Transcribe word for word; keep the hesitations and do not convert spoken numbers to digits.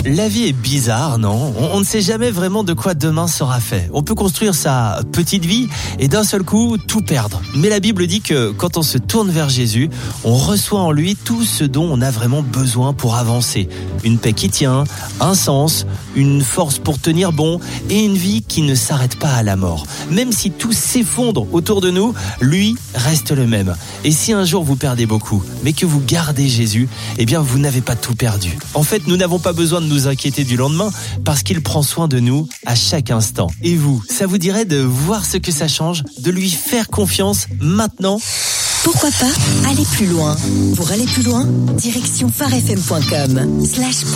La vie est bizarre, non ? On, on ne sait jamais vraiment de quoi demain sera fait. On peut construire sa petite vie et d'un seul coup tout perdre. Mais la Bible dit que quand on se tourne vers Jésus, on reçoit en lui tout ce dont on a vraiment besoin pour avancer. Une paix qui tient, un sens, une force pour tenir bon et une vie qui ne s'arrête pas à la mort. Même si tout s'effondre autour de nous, lui reste le même. Et si un jour vous perdez beaucoup, mais que vous gardez Jésus, eh bien vous n'avez pas tout perdu. En fait, nous n'avons pas besoin de nous inquiéter du lendemain parce qu'il prend soin de nous à chaque instant. Et vous, ça vous dirait de voir ce que ça change, de lui faire confiance maintenant ? Pourquoi pas aller plus loin ? Pour aller plus loin, direction phare f m point com slash